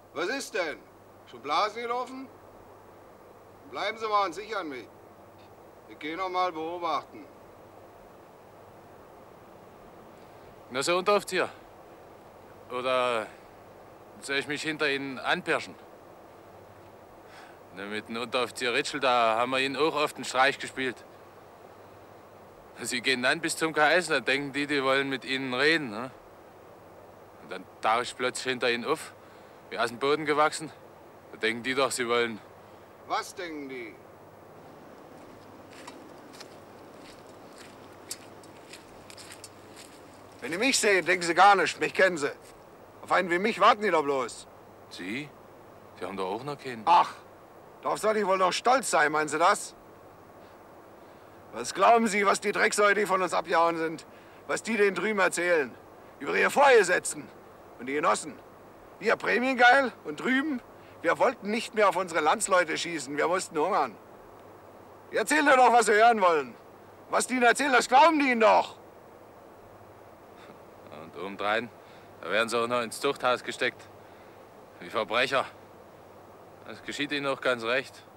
Was ist denn? Schon Blasen gelaufen? Bleiben Sie mal und sichern mich. Ich gehe noch mal beobachten. Na, so Unteroffizier. Oder soll ich mich hinter Ihnen anpirschen? Na, mit dem Unteroffizier Ritschl, da haben wir Ihnen auch oft einen Streich gespielt. Sie gehen dann bis zum KS, dann denken die wollen mit Ihnen reden. Ne? Und dann tauche ich plötzlich hinter Ihnen auf, wie aus dem Boden gewachsen. Da denken die doch, Sie wollen... Was denken die? Wenn die mich sehen, denken sie gar nicht. Mich kennen sie. Auf einen wie mich warten die doch bloß. Sie? Sie haben doch auch noch keinen. Ach, darauf soll ich wohl noch stolz sein, meinen Sie das? Was glauben Sie, was die Drecksleute, die von uns abgehauen sind, was die denen drüben erzählen? Über ihre Vorgesetzten und die Genossen. Wir prämiengeil und drüben, wir wollten nicht mehr auf unsere Landsleute schießen, wir mussten hungern. Erzählen doch, was sie hören wollen. Was die ihnen erzählen, das glauben die ihnen doch. Und obendrein, da werden sie auch noch ins Zuchthaus gesteckt. Wie Verbrecher. Das geschieht ihnen auch ganz recht.